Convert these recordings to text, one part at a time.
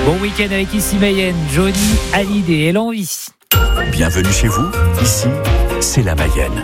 Bon week-end avec ici Mayenne, Johnny, Hallyday et l'envie. Bienvenue chez vous, ici, c'est la Mayenne.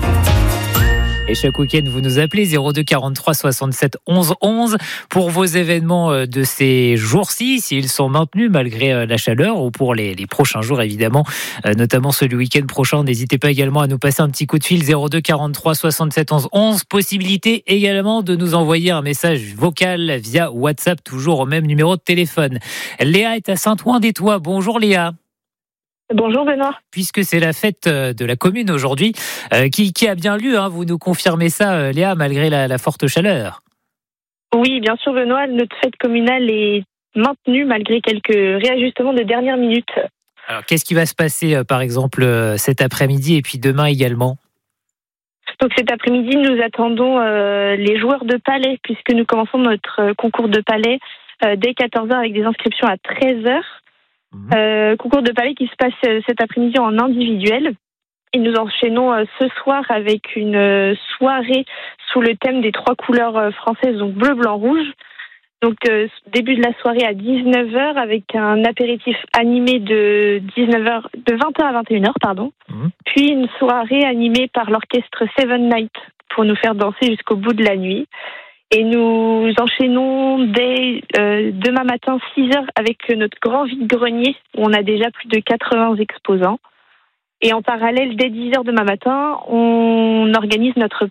Et chaque week-end, vous nous appelez 02 43 67 11 11 pour vos événements de ces jours-ci, s'ils sont maintenus malgré la chaleur, ou pour les prochains jours évidemment, notamment celui du week-end prochain. N'hésitez pas également à nous passer un petit coup de fil 02 43 67 11 11. Possibilité également de nous envoyer un message vocal via WhatsApp, toujours au même numéro de téléphone. Léa est à Saint-Ouen-des-Tois. Bonjour Léa. Bonjour Benoît. Puisque c'est la fête de la commune aujourd'hui, qui a bien lieu, vous nous confirmez ça Léa, malgré la forte chaleur. Oui, bien sûr Benoît, notre fête communale est maintenue malgré quelques réajustements de dernière minute. Alors qu'est-ce qui va se passer par exemple cet après-midi et puis demain également ? Donc cet après-midi, nous attendons les joueurs de palais, puisque nous commençons notre concours de palais dès 14h avec des inscriptions à 13h. Concours de palais qui se passe cet après-midi en individuel. Et nous enchaînons ce soir avec une soirée sous le thème des 3 couleurs françaises, donc bleu, blanc, rouge. Donc début de la soirée à 19h avec un apéritif animé de 20h à 21h, pardon. Puis une soirée animée par l'orchestre Seven Night pour nous faire danser jusqu'au bout de la nuit. Et nous enchaînons dès demain matin 6h avec notre grand vide-grenier où on a déjà plus de 80 exposants. Et en parallèle, dès 10h demain matin, on organise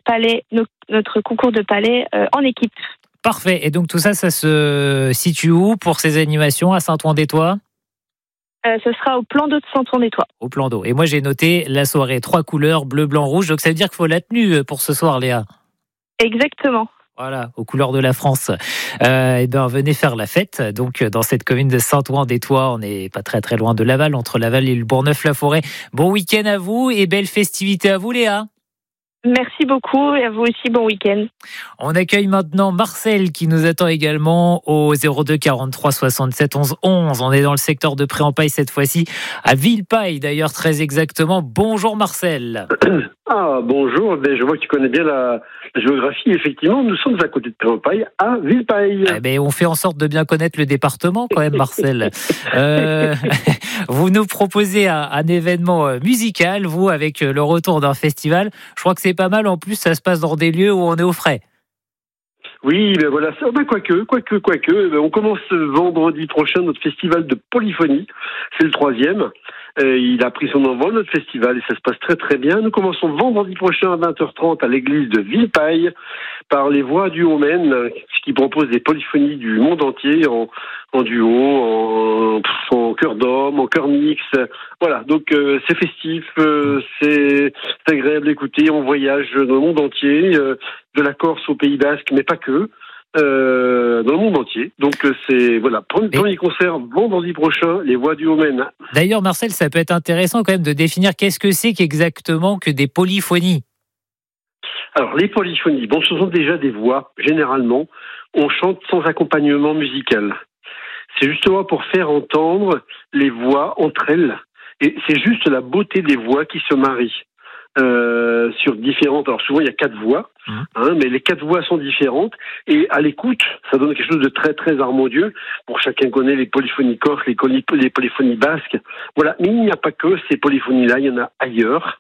notre concours de palais en équipe. Parfait. Et donc tout ça, ça se situe où pour ces animations à Saint-Ouen-des-Tois ? Ce sera au plan d'eau de Saint-Ouen-des-Tois. Au plan d'eau. Et moi, j'ai noté la soirée 3 couleurs, bleu, blanc, rouge. Donc ça veut dire qu'il faut la tenue pour ce soir, Léa. Exactement. Voilà, aux couleurs de la France. Venez faire la fête. Donc, dans cette commune de Saint-Ouen-des-Tois, on n'est pas très très loin de Laval, entre Laval et le Bourgneuf-la-Forêt. Bon week-end à vous et belle festivité à vous, Léa. Merci beaucoup et à vous aussi, bon week-end. On accueille maintenant Marcel qui nous attend également au 02 43 67 11 11. On est dans le secteur de Pré-en-Paille cette fois-ci, à Villepayes d'ailleurs très exactement. Bonjour Marcel. Ah bonjour, je vois que tu connais bien la géographie. Effectivement, nous sommes à côté de Pré-en-Paille, à Villepayes. On fait en sorte de bien connaître le département quand même Marcel. Vous nous proposez un événement musical, vous, avec le retour d'un festival. Je crois que c'est pas mal, en plus ça se passe dans des lieux où on est au frais. Oui, voilà, quoique. On commence vendredi prochain notre festival de polyphonie. C'est le 3e. Il a pris son envol, notre festival, et ça se passe très très bien. Nous commençons vendredi prochain à 20h30 à l'église de Villepayes par les Voix du Haut-Maine, qui propose des polyphonies du monde entier en duo, en chœur d'homme, en chœur mixte. Voilà, donc c'est festif, c'est agréable d'écouter. On voyage dans le monde entier, de la Corse au Pays Basque, mais pas que. Dans le monde entier. Donc c'est premier concert vendredi prochain, les Voix du Haut-Maine. D'ailleurs Marcel, ça peut être intéressant quand même de définir qu'est-ce que c'est qu'exactement que des polyphonies. Alors les polyphonies, ce sont déjà des voix. Généralement, on chante sans accompagnement musical. C'est justement pour faire entendre les voix entre elles. Et c'est juste la beauté des voix qui se marient. Sur différentes. Alors souvent il y a 4 voix, mais les 4 voix sont différentes et à l'écoute, ça donne quelque chose de très très harmonieux. Pour chacun connaît les polyphonies corses, les polyphonies basques. Voilà, mais il n'y a pas que ces polyphonies-là, il y en a ailleurs.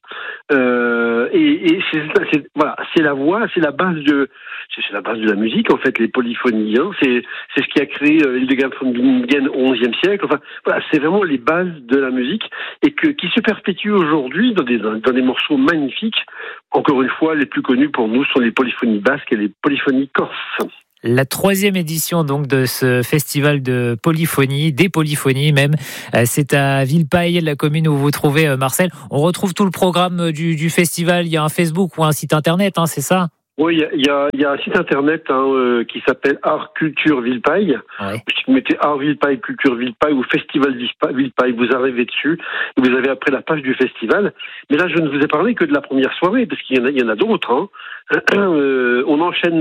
Et c'est la voix, c'est la base de la musique en fait, les polyphonies. C'est ce qui a créé Hildegard von Bingen au XIe siècle. Enfin, voilà, c'est vraiment les bases de la musique et qui se perpétuent aujourd'hui dans des morceaux magnifiques. Encore une fois, les plus connus pour nous sont les polyphonies basques et les polyphonies corses. La 3e édition donc de ce festival de polyphonie, des polyphonies même, c'est à Villepayes, la commune où vous vous trouvez Marcel. On retrouve tout le programme du festival, il y a un Facebook ou un site internet, c'est ça ? Oui, il y a un site internet qui s'appelle Art Culture Villepayes. Ouais. Si vous mettez Art Villepayes, Culture Villepayes ou Festival Villepayes, vous arrivez dessus. Et vous avez après la page du festival. Mais là, je ne vous ai parlé que de la première soirée, parce qu'il y en a d'autres. On enchaîne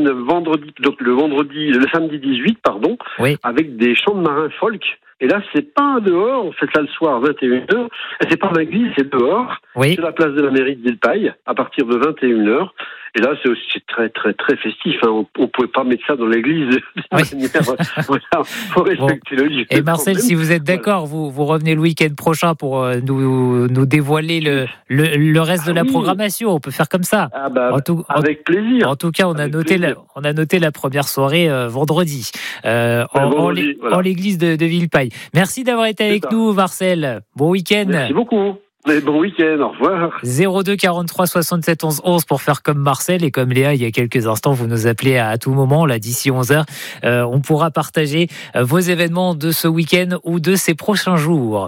le samedi 18, oui, avec des chants de marins folk. Et là, c'est pas dehors, on fait ça le soir à 21h. Et c'est pas en église, c'est dehors, oui. sur la place de la mairie de Villepayes, à partir de 21h. Et là, c'est très, très, très festif. Hein. On pouvait pas mettre ça dans l'église. Voilà, faut respecter le lieu. Et Marcel, si vous êtes d'accord, vous revenez le week-end prochain pour nous dévoiler le reste de la programmation. On peut faire comme ça. Ah bah, avec plaisir. En tout cas, on a noté la première soirée vendredi, en l'église de Villeparisis. Merci d'avoir été avec nous, Marcel. Bon week-end. Merci beaucoup. Et bon week-end, au revoir. 02 43 67 11 11 pour faire comme Marcel et comme Léa il y a quelques instants. Vous nous appelez à tout moment, là d'ici 11h. On pourra partager vos événements de ce week-end ou de ces prochains jours.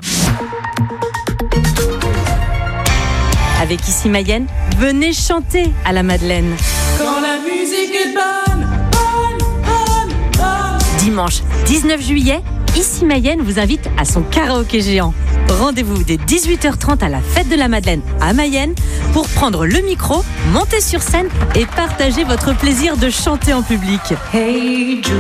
Avec Ici Mayenne, venez chanter à la Madeleine. Quand la musique est bonne, bonne, bonne, bonne. Dimanche 19 juillet, Ici Mayenne vous invite à son karaoké géant. Rendez-vous dès 18h30 à la Fête de la Madeleine à Mayenne pour prendre le micro, monter sur scène et partager votre plaisir de chanter en public. Hey Jude,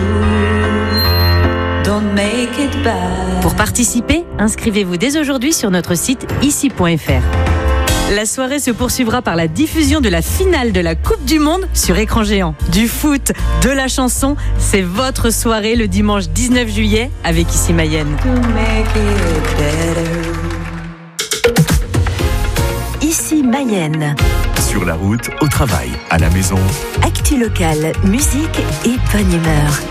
don't make it bad. Pour participer, inscrivez-vous dès aujourd'hui sur notre site ici.fr. La soirée se poursuivra par la diffusion de la finale de la Coupe du Monde sur écran géant. Du foot, de la chanson, c'est votre soirée le dimanche 19 juillet avec Ici Mayenne. To make it better. Ici Mayenne. Sur la route, au travail, à la maison. Actu locale, musique et bonne humeur.